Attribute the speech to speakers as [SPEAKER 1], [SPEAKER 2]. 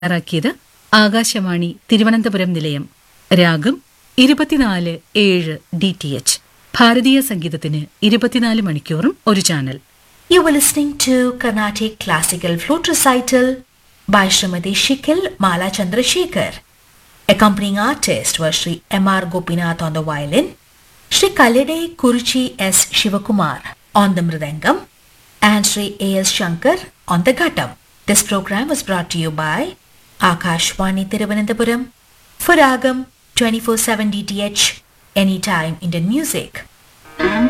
[SPEAKER 1] തയ്യാറാക്കിയത് ആകാശവാണി തിരുവനന്തപുരം നിലയം. രാഗം 24/7 DTH. ഭാരതീയ സംഗീതത്തിന് 24 മണിക്കൂറും ഒരു channel.
[SPEAKER 2] You were listening to Carnatic Classical Flute Recital by Srimati Shikil Mala Chandrasekhar. Accompanying artist was Sri M.R. Gopinath on the violin, Sri Kalide Kuruchi S. Shivakumar on the mridangam, and Sri A.S. Shankar on the ghattam. This program was brought to you by Akashwani Thiruvananthapuram for Ragam 24/7 DTH, anytime Indian music.